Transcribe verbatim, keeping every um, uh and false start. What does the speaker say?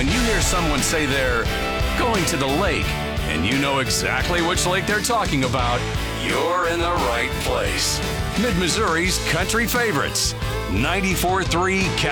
When you hear someone say they're going to the lake, and you know exactly which lake they're talking about, you're in the right place. Mid-Missouri's country favorites. ninety-four point three K